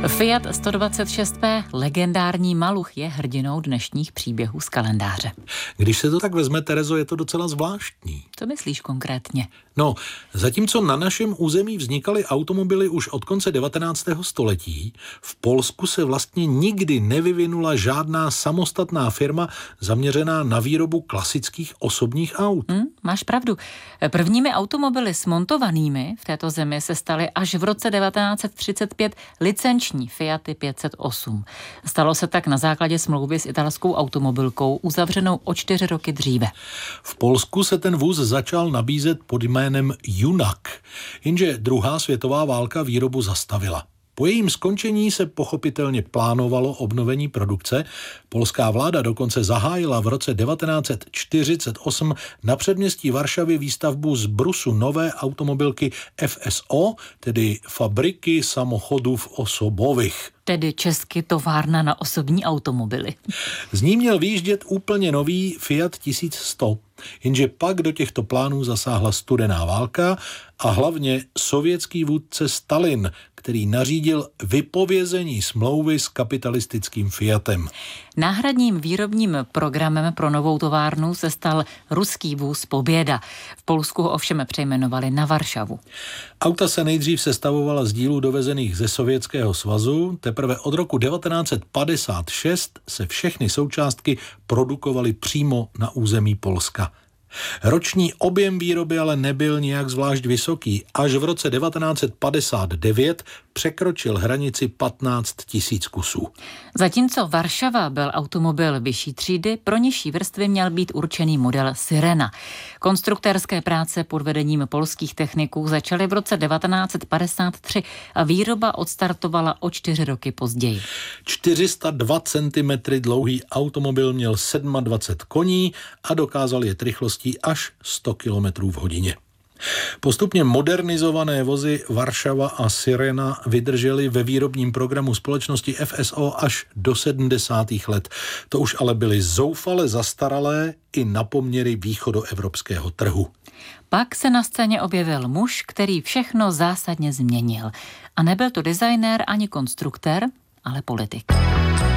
Fiat 126P, legendární maluch, je hrdinou dnešních příběhů z kalendáře. Když se to tak vezme, Terezo, je to docela zvláštní. Co myslíš konkrétně? No, zatímco na našem území vznikaly automobily už od konce 19. století, v Polsku se vlastně nikdy nevyvinula žádná samostatná firma zaměřená na výrobu klasických osobních aut. Máš pravdu. Prvními automobily smontovanými v této zemi se staly až v roce 1935 licenční Fiaty 508. Stalo se tak na základě smlouvy s italskou automobilkou uzavřenou o 4 roky dříve. V Polsku se ten vůz začal nabízet pod jménem Junak, jenže druhá světová válka výrobu zastavila. Po jejím skončení se pochopitelně plánovalo obnovení produkce. Polská vláda dokonce zahájila v roce 1948 na předměstí Varšavy výstavbu z brusu nové automobilky FSO, tedy Fabriky samochodů osobových. Tedy česky továrna na osobní automobily. Z ní měl vyjíždět úplně nový Fiat 1100, jenže pak do těchto plánů zasáhla studená válka a hlavně sovětský vůdce Stalin, který nařídil vypovězení smlouvy s kapitalistickým Fiatem. Náhradním výrobním programem pro novou továrnu se stal ruský vůz Poběda. V Polsku ho ovšem přejmenovali na Varšavu. Auta se nejdřív sestavovala z dílů dovezených ze Sovětského svazu, teprve od roku 1956 se všechny součástky produkovaly přímo na území Polska. Roční objem výroby ale nebyl nijak zvlášť vysoký. Až v roce 1959 překročil hranici 15 000 kusů. Zatímco Varšava byl automobil vyšší třídy, pro nižší vrstvy měl být určený model Sirena. Konstruktérské práce pod vedením polských techniků začaly v roce 1953 a výroba odstartovala o 4 roky později. 402 cm dlouhý automobil měl 27 koní a dokázal jet rychlostí až 100 km v hodině. Postupně modernizované vozy Varšava a Sirena vydržely ve výrobním programu společnosti FSO až do 70. let. To už ale byly zoufale zastaralé i na poměry východoevropského trhu. Pak se na scéně objevil muž, který všechno zásadně změnil. A nebyl to designér ani konstruktér, ale politik.